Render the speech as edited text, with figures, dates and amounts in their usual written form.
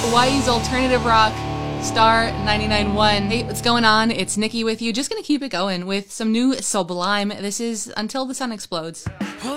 Hawaii's alternative rock, Star 99.1. Hey, what's going on? It's Nikki with you. Just gonna keep it going with some new Sublime. This is Until the Sun Explodes.